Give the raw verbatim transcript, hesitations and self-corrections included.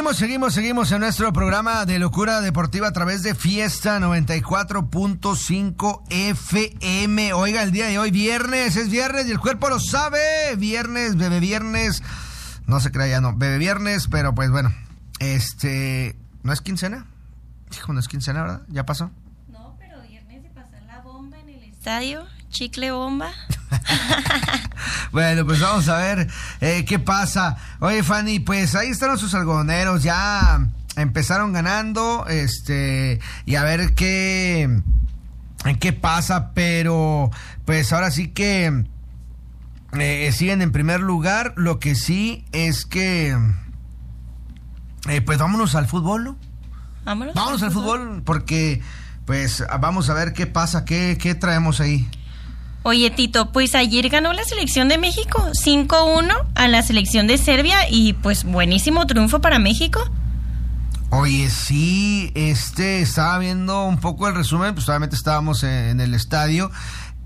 seguimos, seguimos, seguimos en nuestro programa de Locura Deportiva a través de Fiesta noventa y cuatro punto cinco F M. Oiga, el día de hoy, viernes, es viernes y el cuerpo lo sabe. Viernes, bebé viernes. No se crea ya, no, bebé viernes, pero pues bueno, este, ¿no es quincena? Hijo, no es quincena, ¿verdad? ¿Ya pasó? No, pero viernes de pasar la bomba en el estadio, chicle bomba. Bueno, pues vamos a ver eh, qué pasa. Oye, Fanny, pues ahí están nuestros algodoneros, ya empezaron ganando, este, y a ver qué, qué pasa, pero pues ahora sí que eh, siguen en primer lugar. Lo que sí es que, eh, pues vámonos al fútbol, ¿no? Vámonos, vámonos al fútbol, fútbol, porque pues vamos a ver qué pasa, qué, qué traemos ahí. Oye, Tito, pues ayer ganó la selección de México cinco uno a la selección de Serbia y pues buenísimo triunfo para México. Oye, sí, este, estaba viendo un poco el resumen, pues obviamente estábamos en, en el estadio